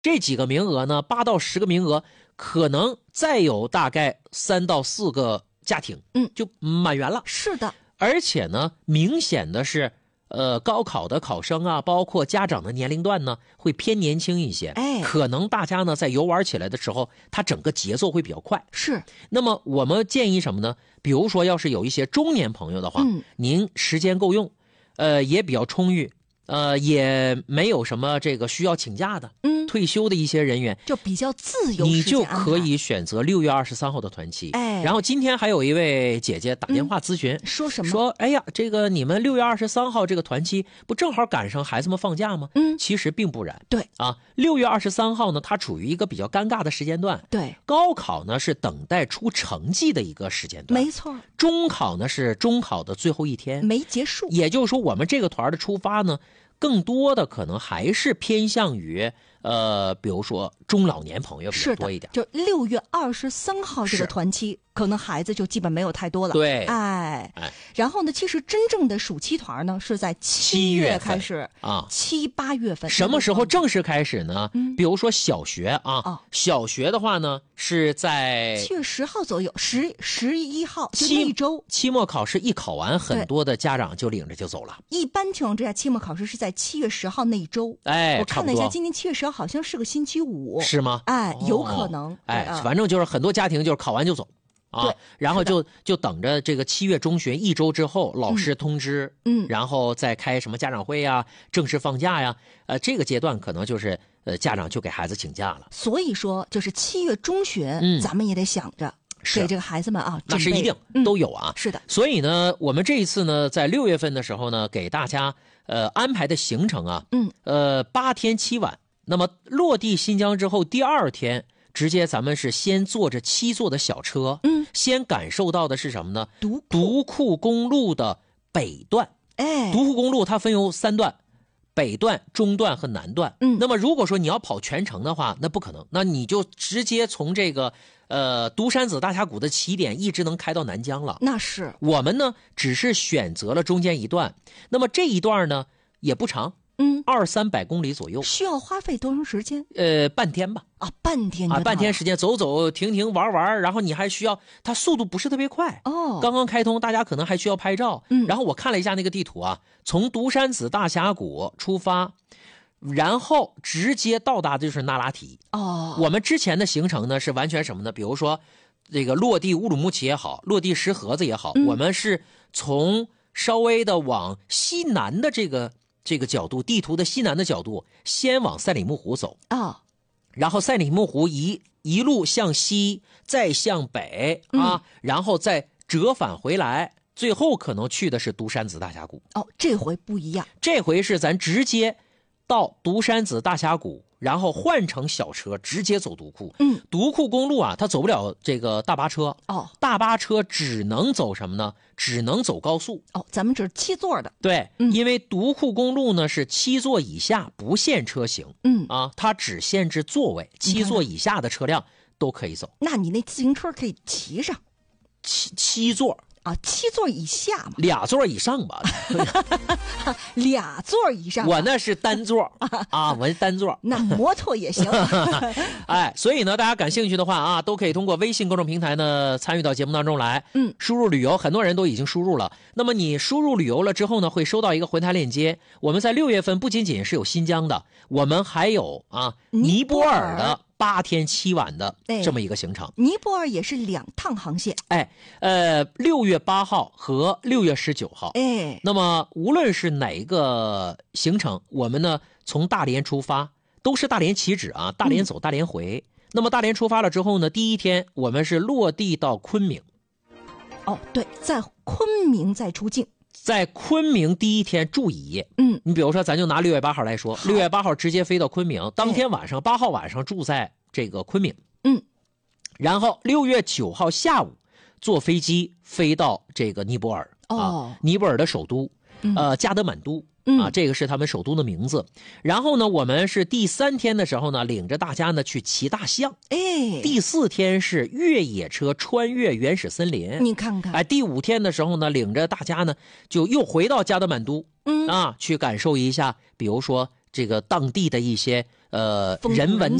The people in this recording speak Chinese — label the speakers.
Speaker 1: 这几个名额呢，8到10个名额，可能再有大概3到4个家庭，就满员了。
Speaker 2: 是的，
Speaker 1: 而且呢，明显的是，高考的考生啊，包括家长的年龄段呢，会偏年轻一些。可能大家呢在游玩起来的时候，它整个节奏会比较快。
Speaker 2: 是。
Speaker 1: 那么我们建议什么呢？比如说，要是有一些中年朋友的话，您时间够用，也比较充裕。也没有什么这个需要请假的，退休的一些人员
Speaker 2: 就比较自由，
Speaker 1: 你就可以选择6月23号的团期。然后今天还有一位姐姐打电话咨询，
Speaker 2: 说什么？
Speaker 1: 说哎呀，这个你们6月23号这个团期不正好赶上孩子们放假吗？其实并不然。
Speaker 2: 对
Speaker 1: 啊，6月23号呢，它处于一个比较尴尬的时间段。
Speaker 2: 对，
Speaker 1: 高考呢是等待出成绩的一个时间段，
Speaker 2: 没错。
Speaker 1: 中考呢是中考的最后一天，
Speaker 2: 没结束。
Speaker 1: 也就是说，我们这个团的出发呢，更多的可能还是偏向于比如说中老年朋友比较多一点。
Speaker 2: 就6月23号这个团期，可能孩子就基本没有太多了。
Speaker 1: 对，
Speaker 2: 然后呢，其实真正的暑期团呢是在7月开始
Speaker 1: 啊
Speaker 2: ，7、8月份。
Speaker 1: 什么时候正式开始呢？比如说小学啊，小学的话呢是在
Speaker 2: 7月10号左右，11号就那一周。
Speaker 1: 期末考试一考完，很多的家长就领着就走了。
Speaker 2: 一般情况之下，期末考试是在7月10号那一周。我看了一下，今年7月10号好像是个星期五，
Speaker 1: 是吗？
Speaker 2: 有可能。
Speaker 1: 反正就是很多家庭就是考完就走。然后就等着这个7月中旬1周之后，老师通知，然后再开什么家长会呀，正式放假呀，这个阶段可能就是家长就给孩子请假了。
Speaker 2: 所以说，就是7月中旬，咱们也得想着给这个孩子们啊，
Speaker 1: 那是一定都有啊。
Speaker 2: 是的。
Speaker 1: 所以呢，我们这一次呢，在6月份的时候呢，给大家安排的行程啊，8天7晚。那么落地新疆之后，第2天。直接咱们是先坐着7座的小车，先感受到的是什么呢？独库公路的北段。独库公路它分有3段，北段、中段和南段。那么如果说你要跑全程的话，那不可能，那你就直接从这个独山子大峡谷的起点一直能开到南疆了。
Speaker 2: 那是
Speaker 1: 我们呢只是选择了中间一段，那么这一段呢也不长。200-300公里左右，
Speaker 2: 需要花费多长时间？
Speaker 1: 半天吧。
Speaker 2: 半天
Speaker 1: 半天时间，走走停停玩玩，然后你还需要，它速度不是特别快。刚刚开通，大家可能还需要拍照。然后我看了一下那个地图啊，从独山子大峡谷出发，然后直接到达的就是那拉提。我们之前的行程呢是完全什么呢？比如说这个落地乌鲁木齐也好，落地石河子也好，我们是从稍微的往西南的这个角度，地图的西南的角度，先往赛里木湖走然后赛里木湖一路向西，再向北然后再折返回来，最后可能去的是独山子大峡谷。
Speaker 2: 这回不一样，
Speaker 1: 这回是咱直接到独山子大峡谷，然后换成小车直接走独库。独库公路啊，它走不了这个大巴车。大巴车只能走什么呢？只能走高速。
Speaker 2: 咱们这是7座的。
Speaker 1: 对，因为独库公路呢是7座以下不限车型。它只限制座位，7座以下的车辆都可以走。
Speaker 2: 那你那自行车可以骑上
Speaker 1: 7座。
Speaker 2: 7座以下嘛
Speaker 1: ，2座以上吧
Speaker 2: ，2座以上。
Speaker 1: 我那是单座我是单座。
Speaker 2: 那摩托也行。
Speaker 1: 所以呢，大家感兴趣的话都可以通过微信公众平台呢参与到节目当中来。输入旅游，很多人都已经输入了。那么你输入旅游了之后呢，会收到一个回台链接。我们在6月份不仅仅是有新疆的，我们还有尼泊尔的8天7晚的这么一个行程。
Speaker 2: 尼泊尔也是2趟航线。
Speaker 1: 6月8号和6月19号。那么无论是哪一个行程，我们呢从大连出发，都是大连起止大连走大连回。那么大连出发了之后呢，第1天我们是落地到昆明。
Speaker 2: 对，在昆明再出境。
Speaker 1: 在昆明第1天住1夜。你比如说咱就拿6月8号来说，6月8号直接飞到昆明，当天晚上8号晚上住在这个昆明。然后6月9号下午坐飞机飞到这个尼泊尔。尼泊尔的首都加德满都。这个是他们首都的名字。然后呢，我们是第3天的时候呢，领着大家呢去骑大象。第4天是越野车穿越原始森林。
Speaker 2: 你看看。
Speaker 1: 第5天的时候呢，领着大家呢就又回到加德满都去感受一下，比如说这个当地的一些人文